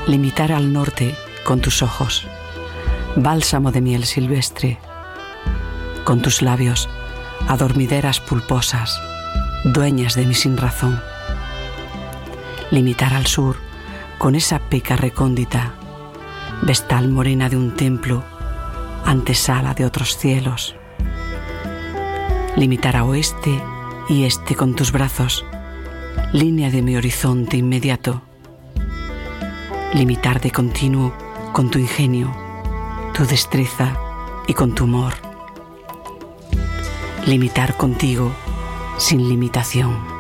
Limitar al norte con tus ojos, bálsamo de miel silvestre, con tus labios, adormideras pulposas, dueñas de mi sinrazón. Limitar al sur con esa peca recóndita, vestal morena de un templo, antesala de otros cielos. Limitar a oeste y este con tus brazos, línea de mi horizonte inmediato. Limitar de continuo con tu ingenio, tu destreza y con tu humor. Limitar contigo sin limitación.